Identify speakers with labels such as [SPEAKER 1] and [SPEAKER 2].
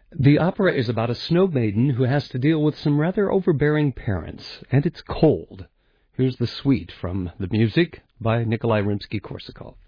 [SPEAKER 1] The opera is about a snow maiden who has to deal with some rather overbearing parents, and it's cold. Here's the suite from the music by Nikolai Rimsky-Korsakov.